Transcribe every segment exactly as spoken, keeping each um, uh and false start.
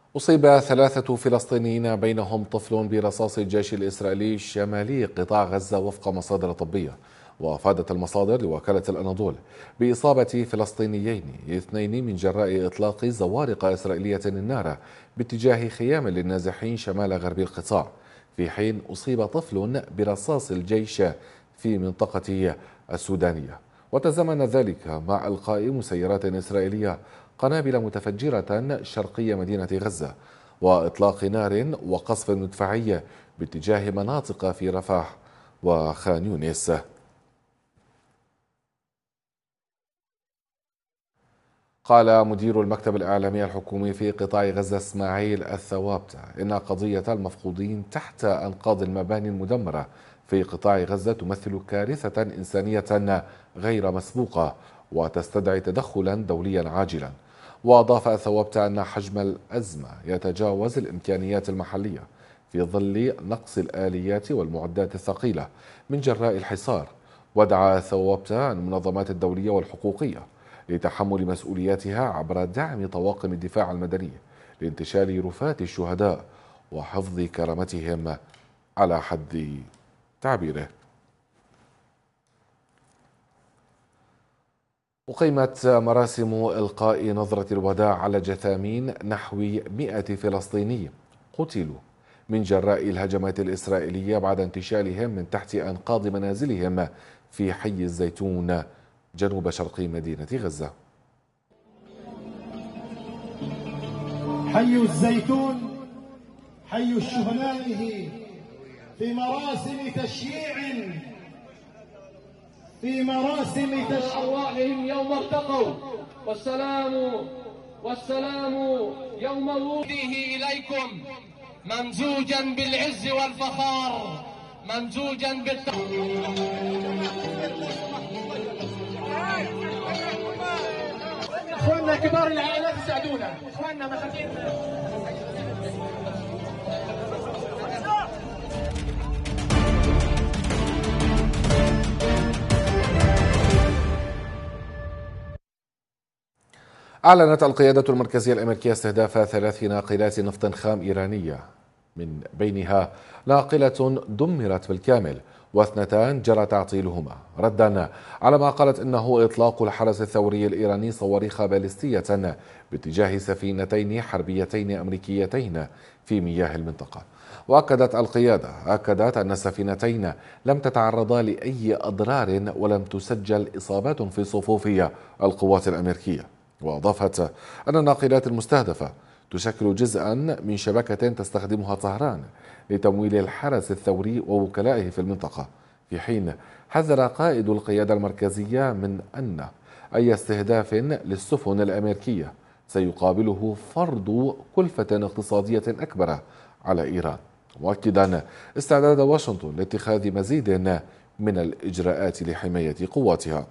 أصيب ثلاثة فلسطينيين بينهم طفل برصاص الجيش الإسرائيلي شمالي قطاع غزة وفق مصادر طبية. وأفادت المصادر لوكالة الأناضول بإصابة فلسطينيين اثنين من جراء إطلاق زوارق إسرائيلية النار باتجاه خيام للنازحين شمال غرب القطاع، في حين أصيب طفل برصاص الجيش في منطقة السودانية. وتزامن ذلك مع إلقاء مسيرات إسرائيلية قنابل متفجرة شرقي مدينة غزة، وإطلاق نار وقصف مدفعي باتجاه مناطق في رفح وخان يونس. قال مدير المكتب الإعلامي الحكومي في قطاع غزة إسماعيل الثوابتة إن قضية المفقودين تحت أنقاض المباني المدمرة في قطاع غزة تمثل كارثة إنسانية غير مسبوقة وتستدعي تدخلا دوليا عاجلا. وأضاف الثوابتة أن حجم الأزمة يتجاوز الإمكانيات المحلية في ظل نقص الآليات والمعدات الثقيلة من جراء الحصار. ودعا الثوابتة المنظمات الدولية والحقوقية لتحمل مسؤولياتها عبر دعم طواقم الدفاع المدني لانتشال رفات الشهداء وحفظ كرامتهم على حد تعبيره. أقيمت مراسم إلقاء نظرة الوداع على جثامين نحو مئة فلسطيني قتلوا من جراء الهجمات الإسرائيلية بعد انتشالهم من تحت أنقاض منازلهم في حي الزيتون جنوب شرق مدينة غزة. حي الزيتون حي الشهداء في مراسم تشييع في مراسم تشييع أرواحهم يوم ارتقوا، والسلام والسلام يوم وروده إليكم ممزوجا بالعز والفخار، ممزوجا بالتقوى. اخواننا كبار العائلات يساعدونا، اخواننا مساكين. أعلنت القيادة المركزية الأمريكية استهداف ثلاث ناقلات نفط خام إيرانية، من بينها ناقلة دمرت بالكامل واثنتان جرى تعطيلهما، ردا على ما قالت إنه إطلاق الحرس الثوري الإيراني صواريخ باليستية باتجاه سفينتين حربيتين أمريكيتين في مياه المنطقة. وأكدت القيادة أكدت أن السفينتين لم تتعرضا لأي أضرار ولم تسجل إصابات في صفوف القوات الأمريكية. وأضافت أن الناقلات المستهدفة تشكل جزءا من شبكة تستخدمها طهران لتمويل الحرس الثوري ووكلائه في المنطقة، في حين حذر قائد القيادة المركزية من أن أي استهداف للسفن الأمريكية سيقابله فرض كلفة اقتصادية أكبر على إيران، مؤكدا استعداد واشنطن لاتخاذ مزيد من الإجراءات لحماية قواتها.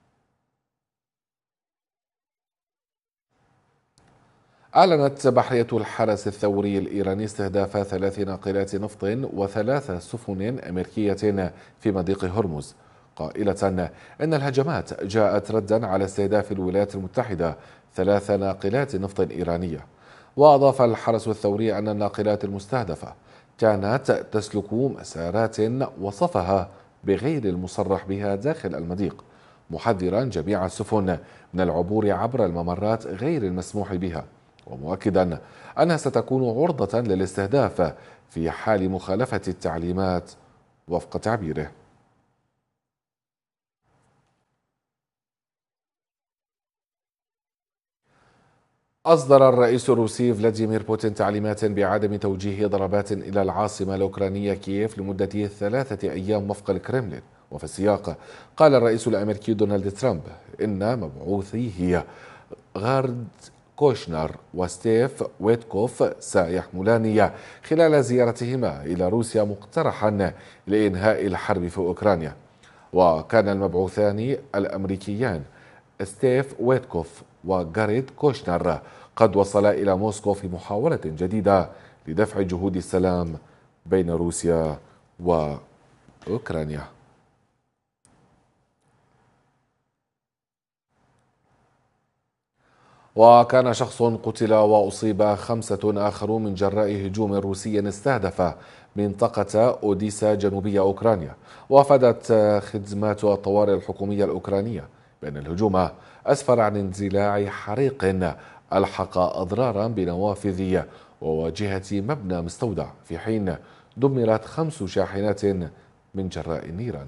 أعلنت بحرية الحرس الثوري الإيراني استهداف ثلاث ناقلات نفط وثلاث سفن أمريكية في مضيق هرمز، قائلة إن الهجمات جاءت ردا على استهداف الولايات المتحدة ثلاث ناقلات نفط إيرانية. وأضاف الحرس الثوري أن الناقلات المستهدفة كانت تسلك مسارات وصفها بغير المصرح بها داخل المضيق، محذرا جميع السفن من العبور عبر الممرات غير المسموح بها، ومؤكدا أنها ستكون عرضة للاستهداف في حال مخالفة التعليمات وفق تعبيره. أصدر الرئيس الروسي فلاديمير بوتين تعليمات بعدم توجيه ضربات إلى العاصمة الأوكرانية كييف لمدة ثلاثة أيام وفق الكرملين. وفي السياق قال الرئيس الأمريكي دونالد ترامب إن مبعوثيه غارد كوشنر وستيف ويتكوف سيحملان خلال زيارتهما إلى روسيا مقترحا لإنهاء الحرب في أوكرانيا. وكان المبعوثان الأمريكيان ستيف ويتكوف وغاريد كوشنر قد وصلا إلى موسكو في محاولة جديدة لدفع جهود السلام بين روسيا وأوكرانيا. وكان شخص قتل وأصيب خمسة آخرون من جراء هجوم روسي استهدف منطقة أوديسا جنوبية أوكرانيا. وافدت خدمات الطوارئ الحكومية الأوكرانية بأن الهجوم أسفر عن اندلاع حريق ألحق أضرارا بنوافذ وواجهة مبنى مستودع، في حين دمرت خمس شاحنات من جراء النيران.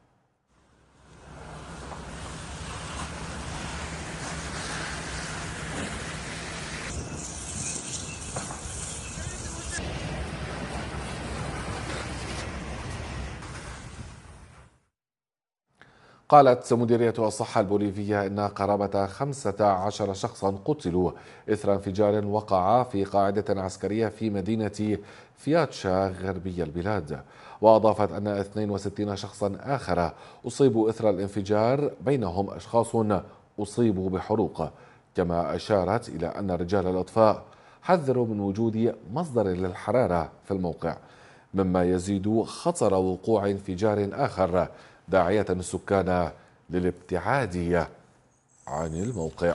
قالت مديرية الصحة البوليفية إن قرابة خمسة عشر شخصا قتلوا إثر انفجار وقع في قاعدة عسكرية في مدينة فياتشا غربي البلاد. وأضافت أن اثنين وستين شخصا آخر أصيبوا إثر الانفجار، بينهم أشخاص أصيبوا بحروق. كما أشارت إلى أن رجال الإطفاء حذروا من وجود مصدر للحرارة في الموقع، مما يزيد خطر وقوع انفجار آخر، داعية السكان للابتعاد عن الموقع.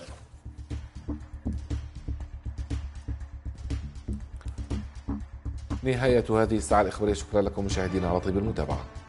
نهاية هذه الساعة الإخبارية، شكرا لكم مشاهدينا على طيب المتابعة.